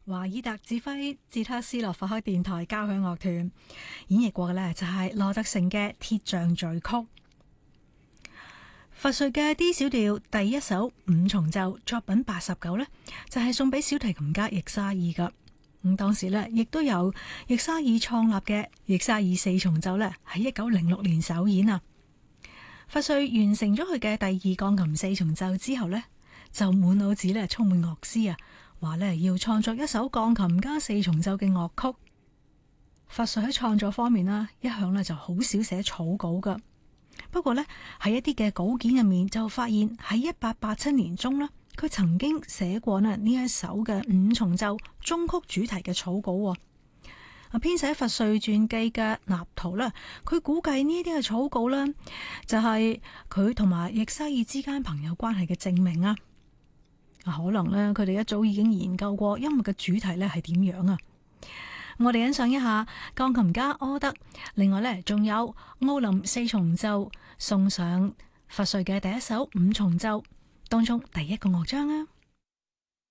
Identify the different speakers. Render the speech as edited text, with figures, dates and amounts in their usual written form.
Speaker 1: 華爾達指揮捷克斯洛伐克電台交響樂團演繹過嘅呢，就係羅德城嘅《鐵匠序曲》。佛瑞嘅 D 小調第一首五重奏作品89呢，就係送俾小提琴家易沙爾噶。咁當時呢，亦都有易沙爾創立嘅易沙爾四重奏呢，喺1906年首演啊。佛瑞完成咗佢嘅第二鋼琴四重奏之後呢，就滿腦子呢充滿樂思啊，話呢要創作一首鋼琴加四重奏嘅樂曲。佛瑞喺創作方面啦，一向呢就好少寫草稿噶。不過呢，喺一啲嘅稿件入面就發現喺1887年中呢，佢曾經寫過呢一首嘅五重奏中曲主題嘅草稿。編寫佛瑞傳記嘅納圖呢，佢估計呢啲嘅草稿呢，就係佢同埋易沙爾之間朋友關係嘅證明啊。可能呢，佢哋一早已經研究過音樂嘅主題呢係點樣啊。我哋欣賞一下鋼琴家柯德，另外呢，仲有奧林四重奏送上佛瑞嘅第一首五重奏當中第一個樂章啊。